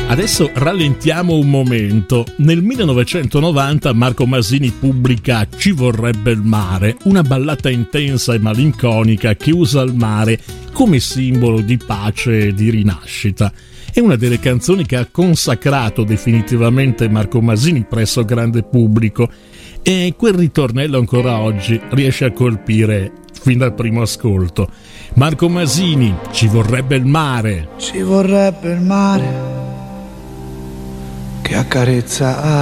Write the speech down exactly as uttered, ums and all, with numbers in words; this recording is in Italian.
Adesso rallentiamo un momento. Nel millenovecentonovanta Marco Masini pubblica Ci vorrebbe il mare, una ballata intensa e malinconica che usa il mare come simbolo di pace e di rinascita. È una delle canzoni che ha consacrato definitivamente Marco Masini presso il grande pubblico, e quel ritornello ancora oggi riesce a colpire fin dal primo ascolto. Marco Masini, Ci vorrebbe il mare. Ci vorrebbe il mare che accarezza